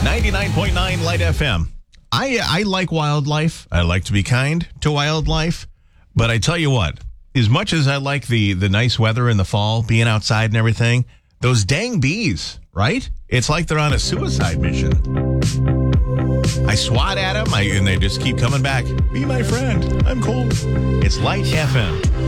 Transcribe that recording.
99.9 Light FM. I like wildlife. I like to be kind to wildlife. But I tell you what, as much as I like the nice weather in the fall, being outside and everything, those dang bees, right? It's like they're on a suicide mission. I swat at them, and they just keep coming back. Be my friend. I'm cold. It's Light FM.